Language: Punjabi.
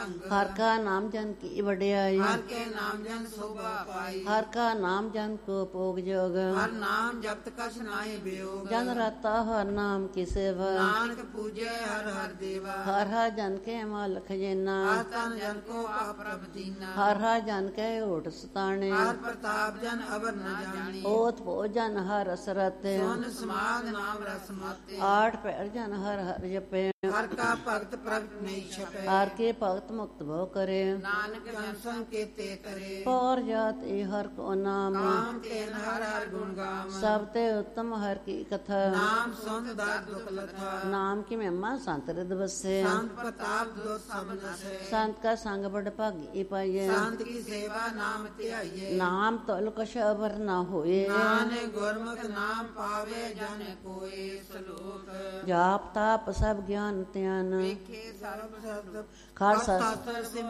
ਹਰ ਕਾ ਨਾਮ ਜਨ ਕੀ ਵਡਿਆਈ, ਹਰ ਕੇ ਨਾਮ ਜਨ ਸੋਭਾ ਪਾਈ। ਹਰ ਕਾ ਨਾਮ ਜਨ ਕੋ ਭੋਗ ਜੋਗ, ਹਰ ਨਾਮ ਜਪਤ ਕਛ ਨਾਹੀ ਬਿਯੋਗ। ਜਨ ਰਤਾ ਹਰ ਨਾਮ ਕੀ ਸੇਵਾ, ਨਾਨਕ ਪੂਜੈ ਹਰ ਹਰ ਦੇਵਾ। ਹਰ ਹਰ ਜਨ ਕੇ ਮਾਲਕ ਜੇਨਾ, ਹਰ ਤਨ ਜਨ ਕੋ ਪ੍ਰਭ ਦੀਨਾ। ਹਰ ਹਰ ਜਨ ਕੇ ਓਟ ਸਤਾਣੇ, ਹਰ ਪ੍ਰਤਾਪ ਜਨ ਅਵਰ ਨ ਜਾਣੀ। ਓਤ ਭੋਜਨ ਹਰ ਰਸ ਰਤੇ, ਸੁਨ ਸਮਾਦ ਨਾਮ ਰਸ ਮਾਤੇ। ਆਠ ਪੈਰ ਜਨ ਹਰ ਹਰ ਜਪੇ, ਹਰ ਕਾ ਭਗਤ ਪ੍ਰਗਟ ਨਹੀਂ ਛਪੈ। ਹਰ ਕੇ ਭਗਤ ਮੁਕਤ ਭੋ ਕਰੇ, ਨਾਨਕ ਜਨ ਸੰਗ ਕੀਤੇ ਕਰੇ। ਪੌਰ ਜਾਤ ਏ ਹਰ ਕੋ ਨਾਮ, ਕਾਮ ਤੇਨ ਹਰ ਹਰ ਗੁਣ ਗਾਮ। ਸਭ ਤੇ ਉਤਮ ਹਰ ਕੀ ਕਥਾ, ਨਾਮ ਸੁਨ ਦਾਤ ਦੁਖ ਲਥਾ। ਨਾਮ ਕੀ ਮਹਿਮਾ ਸੰਤ ਰਿਦ ਬਸੇ, ਸੰਤ ਪ੍ਰਤਾਪ ਦੋ ਸਭ ਨਸੈ। ਸੰਤ ਕਾ ਸੰਗ ਬੜ ਭਾਗੀ ਪਾਈਏ, ਸੰਤ ਕੀ ਸੇਵਾ ਨਾਮ ਧਿਆਈਏ। ਨਾਮ ਤੋਲ ਕਛ ਅਵਰ ਨਾ ਹੋਏ, ਨਾਨਕ ਗੁਰਮੁਖ ਨਾਮ ਪਾਵੇ ਜਨ ਕੋਏ। ਸਲੋਕ ਜਾਪ ਤਾਪ ਸਭ ਗਿਆਨ ਧਿਆਨ, ਵੇਖੇ ਸਰਬ ਸ਼ਬਦ ਖਰ ਸ਼ਾਸਤਰ